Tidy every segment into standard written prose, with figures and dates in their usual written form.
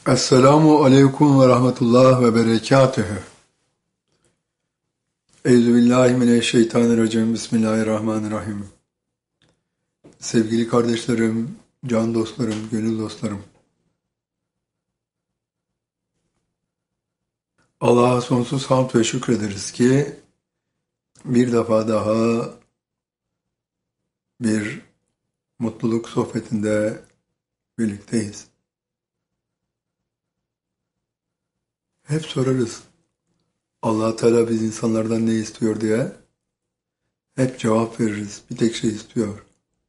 Esselamu aleyküm ve rahmetullah ve berekatühü. Euzubillahimineşşeytanirracim. Bismillahirrahmanirrahim. Sevgili kardeşlerim, can dostlarım, gönül dostlarım. Allah'a sonsuz hamd ve şükrederiz ki bir defa daha bir mutluluk sohbetinde birlikteyiz. Hep sorarız, Allah Teala biz insanlardan ne istiyor diye. Hep cevap veririz. Bir tek şey istiyor.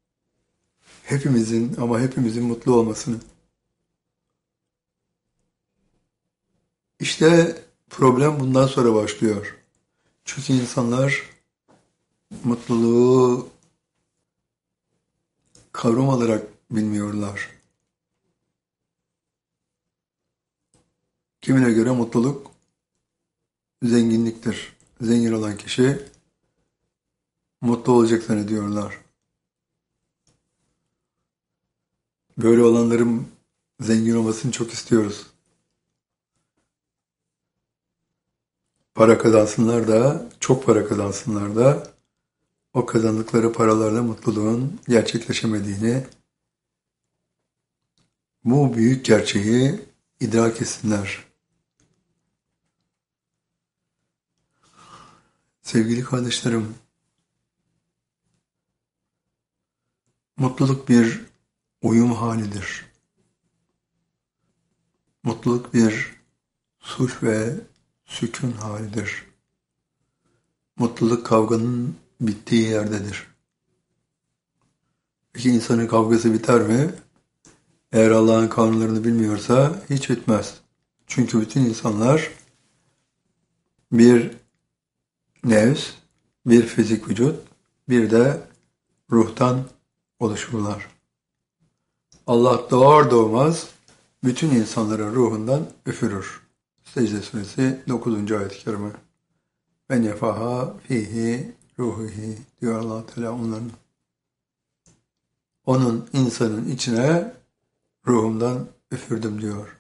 Hepimizin mutlu olmasını. İşte problem bundan sonra başlıyor. Çünkü insanlar mutluluğu kavram olarak bilmiyorlar. Kimine göre mutluluk zenginliktir. Zengin olan kişi mutlu olacak zannediyorlar. Böyle olanların zengin olmasını çok istiyoruz. Para kazansınlar da, çok para kazansınlar da, o kazandıkları paralarla mutluluğun gerçekleşemediğini, bu büyük gerçeği idrak etsinler. Sevgili kardeşlerim, mutluluk bir uyum halidir. Mutluluk bir sulh ve sükun halidir. Mutluluk kavganın bittiği yerdedir. Peki insanın kavgası biter mi? Eğer Allah'ın kanunlarını bilmiyorsa hiç bitmez. Çünkü bütün insanlar bir nefs, bir fizik vücut, bir de ruhtan oluşurlar. Allah doğar doğmaz bütün insanların ruhundan üfürür. Secde suresi 9. ayet-i kerime. Ve nefaha fihi ruhihi diyor Allah Teala onların. Onun insanın içine ruhumdan üfürdüm diyor.